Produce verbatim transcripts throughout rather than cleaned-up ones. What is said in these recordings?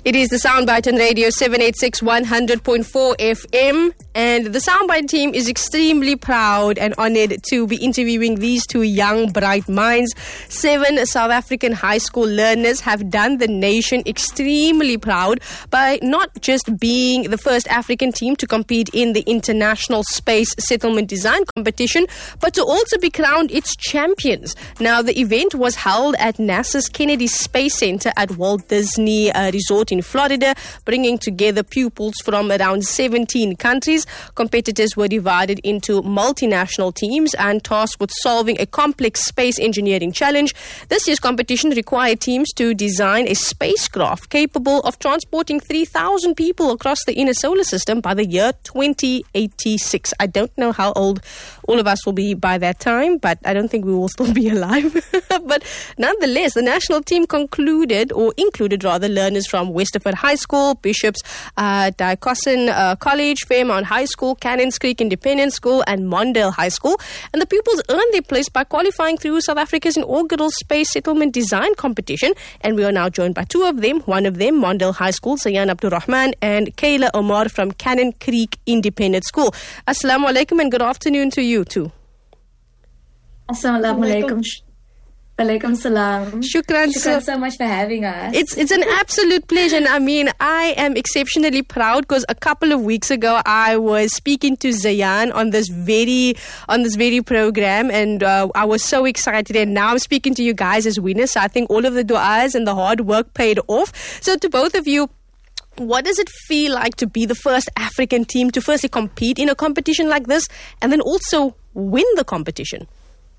It is the Soundbite on Radio seven eighty-six one hundred point four F M, and the Soundbite team is extremely proud and honored to be interviewing these two young, bright minds. Seven South African high school learners have done the nation extremely proud by not just being the first African team to compete in the International Space Settlement Design Competition, but to also be crowned its champions. Now, the event was held at NASA's Kennedy Space Center at Walt Disney uh, Resort in Florida, bringing together pupils from around seventeen countries. Competitors were divided into multinational teams and tasked with solving a complex space engineering challenge. This year's competition required teams to design a spacecraft capable of transporting three thousand people across the inner solar system by the year twenty eighty-six. I don't know how old all of us will be by that time, but I don't think we will still be alive. But nonetheless, the national team concluded, or included rather, learners from Westerford High School, Bishops uh, Diocesan uh, College, Fairmount High School, Cannons Creek Independent School, and Mondale High School. And the pupils earned their place by qualifying through South Africa's inaugural Space Settlement Design Competition. And we are now joined by two of them. One of them, Mondale High School, Zayan Abdul Rahman, and Kayla Omar from Cannon Creek Independent School. Assalamu alaikum and good afternoon to you too. Assalamu alaikum. Walaikum salam. Shukran, Shukran so much for having us. It's it's an absolute pleasure. And I mean, I am exceptionally proud because a couple of weeks ago I was speaking to Zayan on this very on this very program, and uh, I was so excited. And now I'm speaking to you guys as winners. So I think all of the du'as and the hard work paid off. So to both of you, what does it feel like to be the first African team to firstly compete in a competition like this and then also win the competition?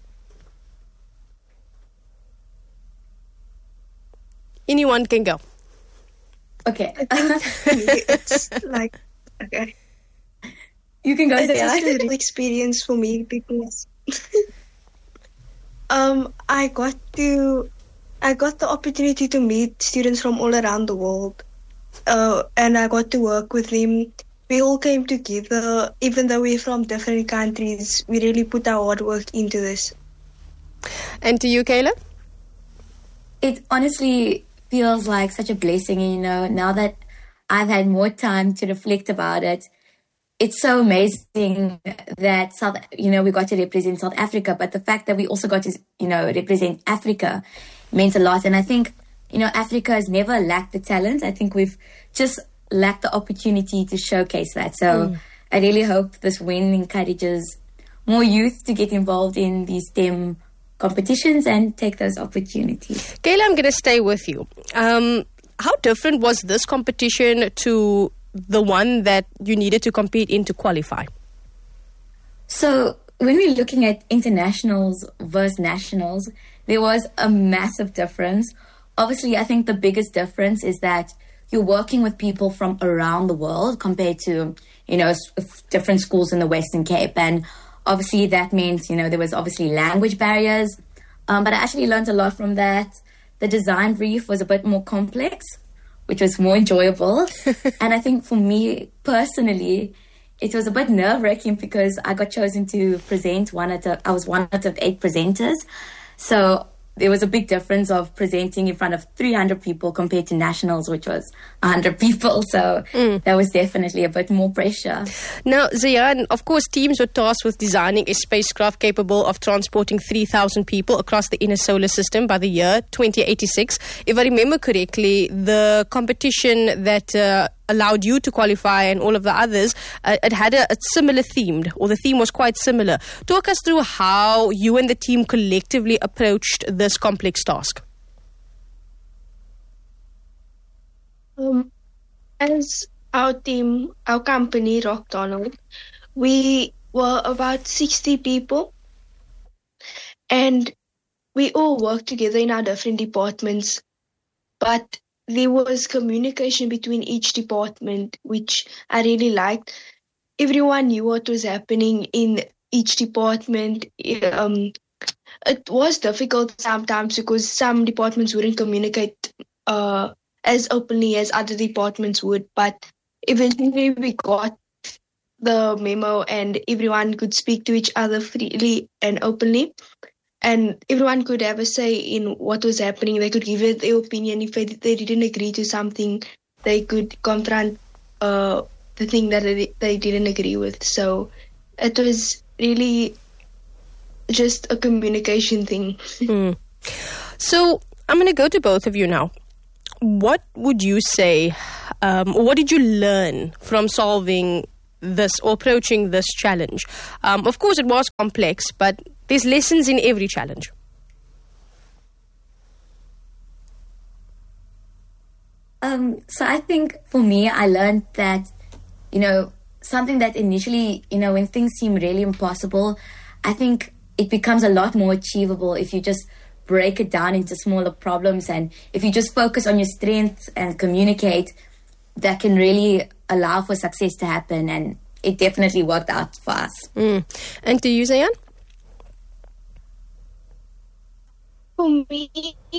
Anyone can go. Okay. I think it's like, okay. You can go. It's just a real experience for me because um, I got to, I got the opportunity to meet students from all around the world, uh, and I got to work with them. We all came together, even though we're from different countries. We really put our hard work into this. And to you, Kayla? It honestly feels like such a blessing, you know, now that I've had more time to reflect about it. It's so amazing that South, you know, we got to represent South Africa, but the fact that we also got to, you know, represent Africa meant a lot. And I think, you know, Africa has never lacked the talent. I think we've just lacked the opportunity to showcase that. So mm. I really hope this win encourages more youth to get involved in these STEM competitions and take those opportunities. Kayla, I'm going to stay with you. Um, how different was this competition to the one that you needed to compete in to qualify? So when we're looking at internationals versus nationals, there was a massive difference. Obviously, I think the biggest difference is that you're working with people from around the world compared to, you know, different schools in the Western Cape. And obviously, that means, you know, there was obviously language barriers, um, but I actually learned a lot from that. The design brief was a bit more complex, which was more enjoyable. And I think for me personally, it was a bit nerve-wracking because I got chosen to present one out of, I was one out of eight presenters. So there was a big difference of presenting in front of three hundred people compared to nationals, which was one hundred people. So mm. that was definitely a bit more pressure. Now, Zayan, of course, teams were tasked with designing a spacecraft capable of transporting three thousand people across the inner solar system by the year twenty eighty-six. If I remember correctly, the competition that uh, allowed you to qualify and all of the others, uh, it had a, a similar theme, or the theme was quite similar. Talk us through how you and the team collectively approached this complex task. Um, as our team, our company, Rock Donald, we were about sixty people, and we all worked together in our different departments, but there was communication between each department, which I really liked. Everyone knew what was happening in each department. Um, it was difficult sometimes because some departments wouldn't communicate uh, as openly as other departments would, but eventually we got the memo and everyone could speak to each other freely and openly. And everyone could have a say in what was happening. They could give it their opinion. If they, they didn't agree to something, they could confront uh, the thing that they, they didn't agree with. So it was really just a communication thing. Mm. So I'm going to go to both of you now. What would you say, um, or what did you learn from solving this or approaching this challenge? Um, of course, it was complex, but there's lessons in every challenge. Um, so I think for me, I learned that, you know, something that initially, you know, when things seem really impossible, I think it becomes a lot more achievable if you just break it down into smaller problems, and if you just focus on your strengths and communicate, that can really allow for success to happen. And it definitely worked out for us. Mm. And to you, Zayan? For me,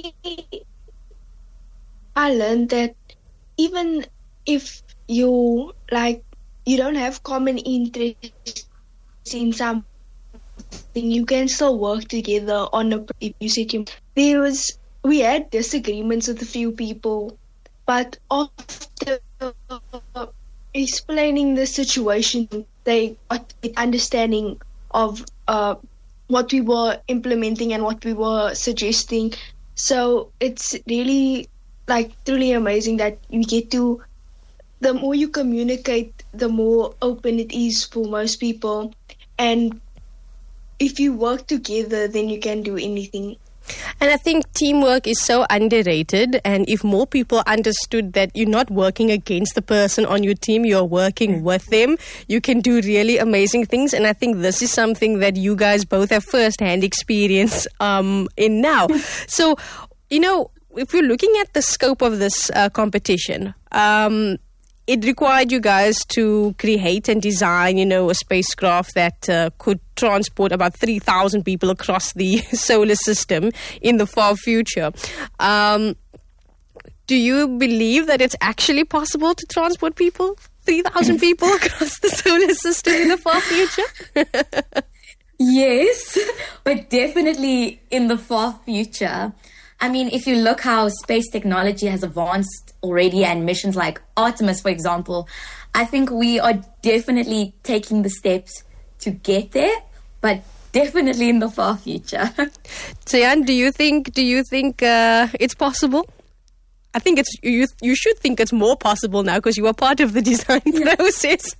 I learned that even if you like you don't have common interests in something, you can still work together on a. If you said you, there was we had disagreements with a few people, but after explaining the situation, they got an understanding of uh, what we were implementing and what we were suggesting. So it's really like truly amazing that you get to, the more you communicate, the more open it is for most people. And if you work together, then you can do anything. And I think teamwork is so underrated, and if more people understood that you're not working against the person on your team, you're working with them, you can do really amazing things. And I think this is something that you guys both have first-hand experience um, in now. So, you know, if you're looking at the scope of this uh, competition, um, it required you guys to create and design, you know, a spacecraft that uh, could transport about three thousand people across the solar system in the far future. Um, do you believe that it's actually possible to transport people, three thousand people across the solar system in the far future? Yes, but definitely in the far future. I mean, if you look how space technology has advanced already, and missions like Artemis, for example, I think we are definitely taking the steps to get there, but definitely in the far future. Zayan, do you think do you think uh, it's possible? I think it's you. You should think it's more possible now because you were part of the design yeah. process.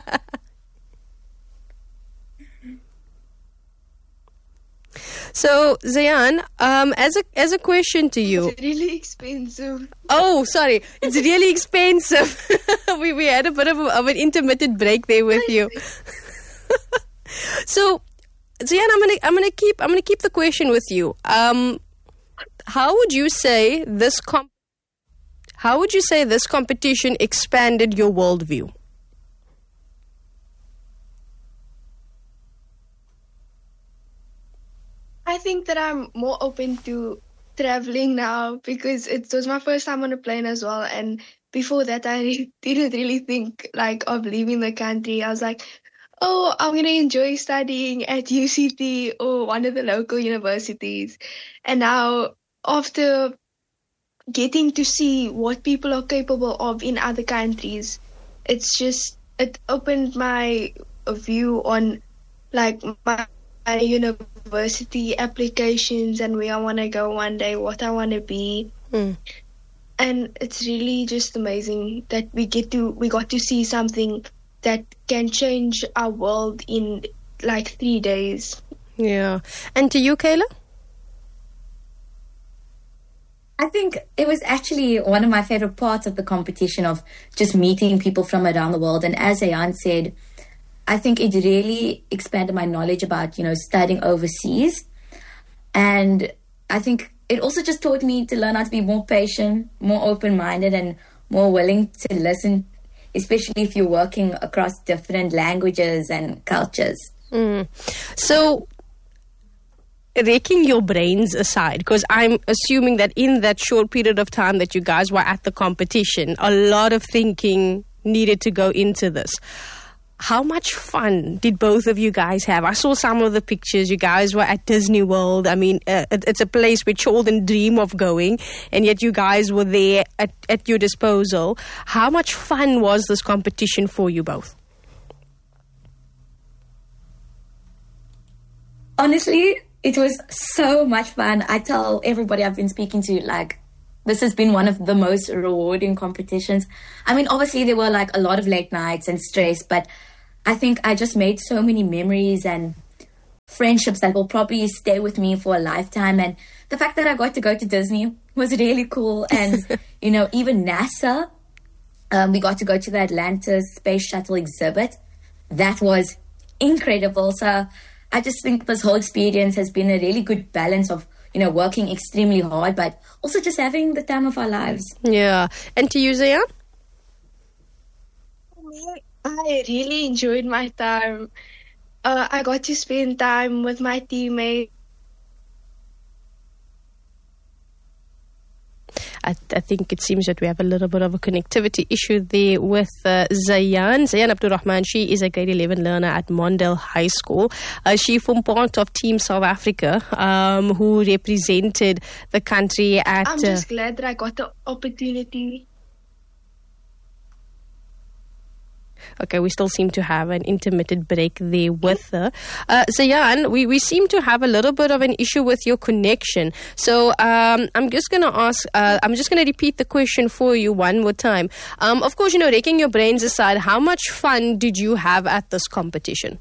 So, Zayan, um, as a as a question to you, it's really expensive. Oh, sorry, it's really expensive. we we had a bit of, a, of an intermittent break there with you. So, Zayan, I'm gonna I'm gonna keep I'm gonna keep the question with you. Um, how would you say this comp- How would you say this competition expanded your worldview? I think that I'm more open to traveling now because it was my first time on a plane as well. And before that, I didn't really think like of leaving the country. I was like, oh, I'm going to enjoy studying at U C T or one of the local universities. And now after getting to see what people are capable of in other countries, it's just, it opened my view on like my my university applications and where I want to go one day, what I want to be. Mm. And it's really just amazing that we get to we got to see something that can change our world in like three days. Yeah. And to you, Kayla? I think it was actually one of my favorite parts of the competition, of just meeting people from around the world. And as Zayan said, I think it really expanded my knowledge about, you know, studying overseas. And I think it also just taught me to learn how to be more patient, more open-minded, and more willing to listen, especially if you're working across different languages and cultures. Mm. So, wrecking your brains aside, because I'm assuming that in that short period of time that you guys were at the competition, a lot of thinking needed to go into this. how much fun did both of you guys have? I saw some of the pictures. You guys were at Disney World. I mean, uh, it, it's a place where children dream of going, and yet you guys were there at, at your disposal. How much fun was this competition for you both? Honestly, it was so much fun. I tell everybody I've been speaking to, like, this has been one of the most rewarding competitions. I mean, obviously there were like a lot of late nights and stress, but I think I just made so many memories and friendships that will probably stay with me for a lifetime. And the fact that I got to go to Disney was really cool. And, you know, even NASA, um, we got to go to the Atlantis Space Shuttle exhibit. That was incredible. So I just think this whole experience has been a really good balance of, you know, working extremely hard, but also just having the time of our lives. Yeah. And to you, Zayan? For me, I really enjoyed my time. Uh, I got to spend time with my teammates. I, I think it seems that we have a little bit of a connectivity issue there with uh, Zayan. Zayan Abdurrahman, she is a grade eleven learner at Mondale High School. Uh, she formed part of Team South Africa, um, who represented the country at... I'm just uh, glad that I got the opportunity. Okay, we still seem to have an intermittent break there with her. Uh, Zayan, we, we seem to have a little bit of an issue with your connection. So um, I'm just going to ask, uh, I'm just going to repeat the question for you one more time. Um, of course, you know, taking your brains aside, how much fun did you have at this competition?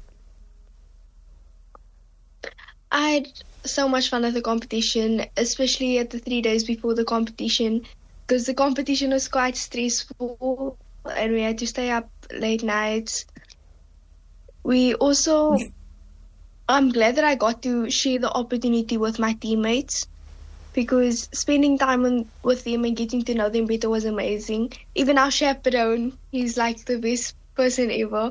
I had so much fun at the competition, especially at the three days before the competition, because the competition was quite stressful and we had to stay up late nights. We also, I'm glad that I got to share the opportunity with my teammates, because spending time on, with them and getting to know them better was amazing. Even our chaperone, he's like the best person ever.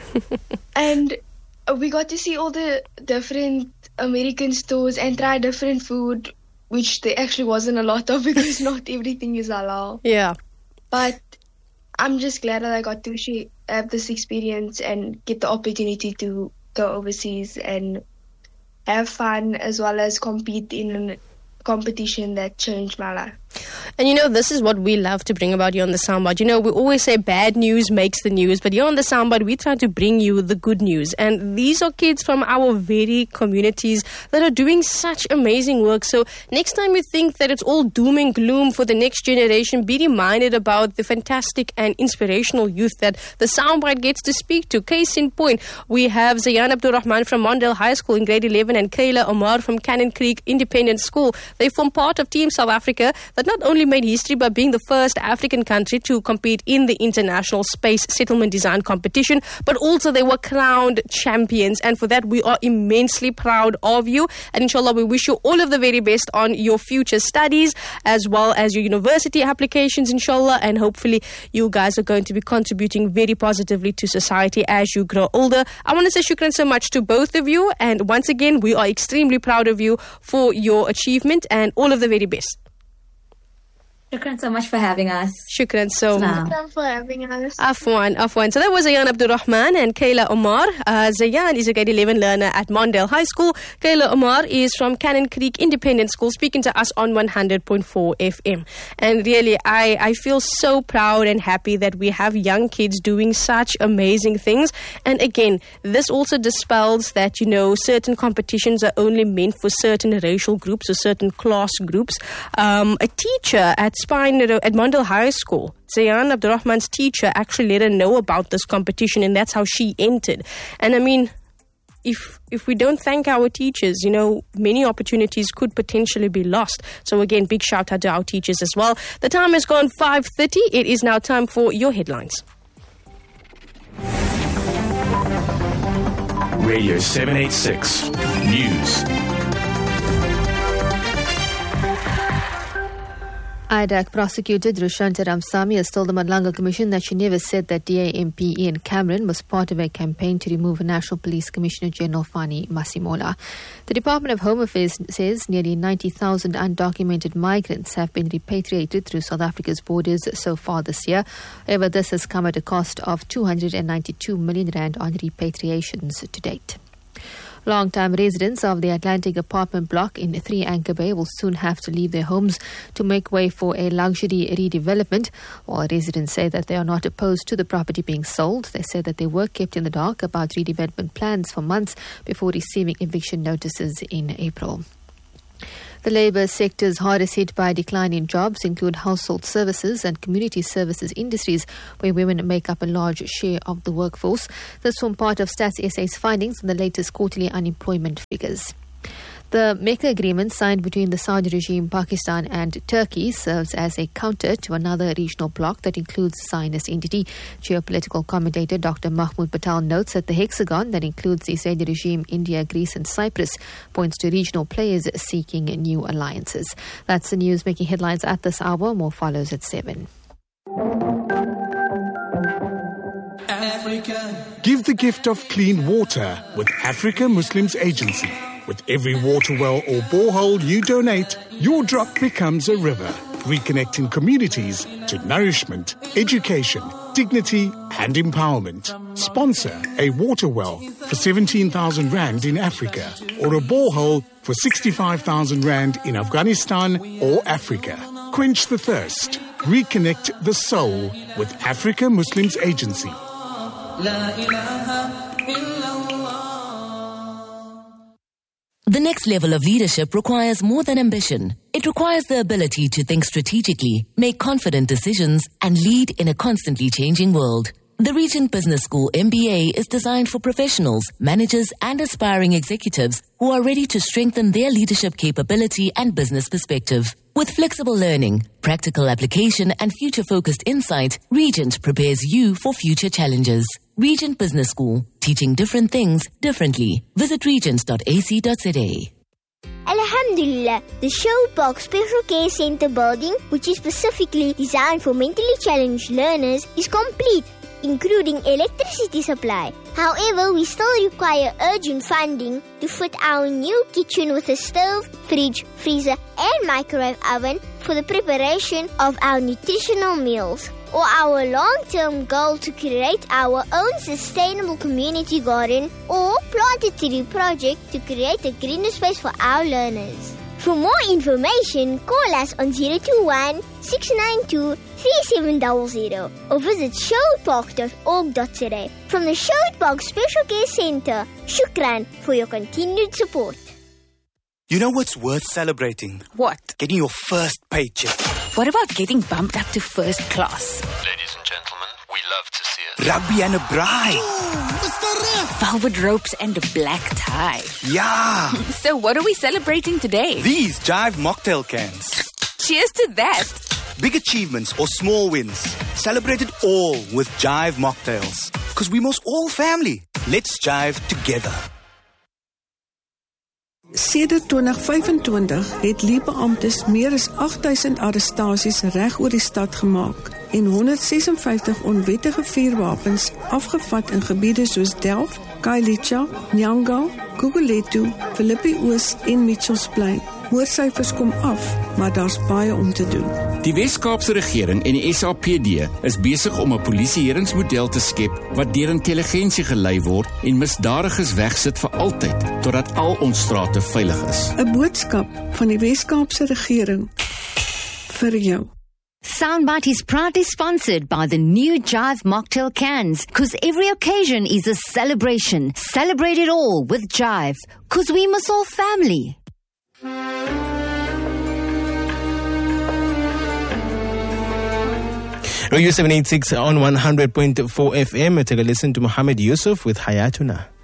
And we got to see all the different American stores and try different food, which there actually wasn't a lot of because not everything is halal. Yeah. But I'm just glad that I got to share, have this experience and get the opportunity to go overseas and have fun as well as compete in a competition that changed my life. And you know, this is what we love to bring about here on the Soundbite. You know, we always say bad news makes the news, but here on the Soundbite, we try to bring you the good news. And these are kids from our very communities that are doing such amazing work. So next time you think that it's all doom and gloom for the next generation, be reminded about the fantastic and inspirational youth that the Soundbite gets to speak to. Case in point, we have Zayan Abdurrahman from Mondale High School in grade eleven and Kayla Omar from Cannon Creek Independent School. They form part of Team South Africa that not only made history by being the first African country to compete in the International Space Settlement Design Competition, but also they were crowned champions. And for that, we are immensely proud of you. And inshallah, we wish you all of the very best on your future studies as well as your university applications, inshallah. And hopefully, you guys are going to be contributing very positively to society as you grow older. I want to say shukran so much to both of you. And once again, we are extremely proud of you for your achievement and all of the very best. Shukran so much for having us. Shukran so much. Shukran for having us. Afwan, Afwan. So that was Zayan Abdurrahman and Kayla Omar. Uh, Zayan is a grade eleven learner at Mondale High School. Kayla Omar is from Cannon Creek Independent School, speaking to us on one hundred point four F M. And really, I, I feel so proud and happy that we have young kids doing such amazing things. And again, this also dispels that, you know, certain competitions are only meant for certain racial groups or certain class groups. Um, a teacher at Spine at Mondale High School, Zayan Abdurrahman's teacher actually let her know about this competition, and that's how she entered. And I mean, if if we don't thank our teachers, you know, many opportunities could potentially be lost. So again, big shout out to our teachers as well. The time has gone five thirty. It is now time for your headlines. Radio seven eighty-six News. I D A C prosecutor Drushanta Ramsamy has told the Madlanga Commission that she never said that D A M P Ian Cameron was part of a campaign to remove National Police Commissioner General Fani Masimola. The Department of Home Affairs says nearly ninety thousand undocumented migrants have been repatriated through South Africa's borders so far this year. However, this has come at a cost of two hundred ninety-two million rand on repatriations to date. Long-time residents of the Atlantic apartment block in three Anchor Bay will soon have to leave their homes to make way for a luxury redevelopment. While residents say that they are not opposed to the property being sold, they say that they were kept in the dark about redevelopment plans for months before receiving eviction notices in April. The labour sectors hardest hit by a decline in jobs include household services and community services industries, where women make up a large share of the workforce. This forms part of Stats S A's findings from the latest quarterly unemployment figures. The Mecca agreement signed between the Saudi regime, Pakistan and Turkey serves as a counter to another regional bloc that includes the Zionist entity. Geopolitical commentator Doctor Mahmoud Patel notes that the hexagon that includes the Israeli regime, India, Greece and Cyprus points to regional players seeking new alliances. That's the news making headlines at this hour. More follows at seven. Africa. Give the gift of clean water with Africa Muslims Agency. With every water well or borehole you donate, your drop becomes a river, reconnecting communities to nourishment, education, dignity and empowerment. Sponsor a water well for seventeen thousand rand in Africa or a borehole for sixty-five thousand rand in Afghanistan or Africa. Quench the thirst. Reconnect the soul with Africa Muslims Agency. La ilaha illallah. The next level of leadership requires more than ambition. It requires the ability to think strategically, make confident decisions, and lead in a constantly changing world. The Regent Business School M B A is designed for professionals, managers, and aspiring executives who are ready to strengthen their leadership capability and business perspective. With flexible learning, practical application, and future-focused insight, Regent prepares you for future challenges. Regent Business School, teaching different things differently. Visit regent dot a c dot z a. Alhamdulillah, the Showbox Special Care Center building, which is specifically designed for mentally challenged learners, is complete, including electricity supply. However, we still require urgent funding to fit our new kitchen with a stove, fridge, freezer, and microwave oven for the preparation of our nutritional meals. Or our long-term goal to create our own sustainable community garden or plant a tree project to create a greener space for our learners. For more information, call us on zero two one, six nine two, three seven zero zero or visit showbox dot org dot z a. From the Showbox Special Care Center, shukran for your continued support. You know what's worth celebrating? What? Getting your first paycheck. What about getting bumped up to first class? Ladies and gentlemen, we love to see it. Rugby and a bride. Ooh, Mister Ref. Velvet ropes and a black tie. Yeah. So what are we celebrating today? These Jive mocktail cans. Cheers to that. Big achievements or small wins. Celebrate it all with Jive mocktails. Because we must all family. Let's jive together. Sedert twintig vyfentwintig het Libe-amptes meer as agt duisend arrestasies reg oor die stad gemaak en honderd ses en vyftig onwettige vuurwapens afgevat in gebiede soos Delft, Khayelitsha, Nyanga, Gugulethu, Philippi Oos en Mitchellsplein. Moordsyfers kom af, maar daar's baie om te doen. Die Wes-Kaapse regering en die S A P D is besig om 'n polisieeringsmodel te skep wat deur intelligensie gelei word en misdadigers wegsit vir altyd, totdat al ons strate veilig is. 'n Boodskap van die Wes-Kaapse regering vir jou. Soundbite is proudly sponsored by the new Jive mocktail cans, because every occasion is a celebration. Celebrate it all with Jive, because we must all family. Radio seven eighty-six on one hundred point four F M. Take a listen to Mohammed Yusuf with Hayatuna.